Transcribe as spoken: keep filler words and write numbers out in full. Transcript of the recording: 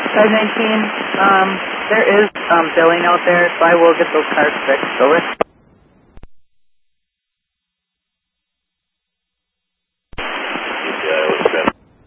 five nineteen, um, there is um, billing out there, so I will get those cards fixed. So it's